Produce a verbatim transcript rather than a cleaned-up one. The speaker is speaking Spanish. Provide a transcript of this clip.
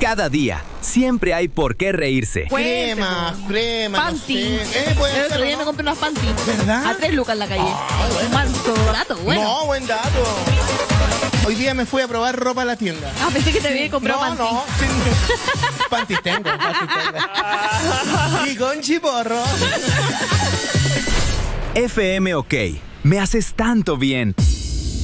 Cada día, siempre hay por qué reírse. Crema, crema, Panty. no sé. Eh, puede El otro ser, día ¿no? me compré unas panty. ¿Verdad? A tres lucas en la calle. Ah, bueno. Un manso dato, bueno. No, buen dato. Hoy día me fui a probar ropa a la tienda. Ah, pensé que te había comprado No, panty. no. Sí. Panties tengo, panties tengo. Y con chiporro. F M OK. Me haces tanto bien.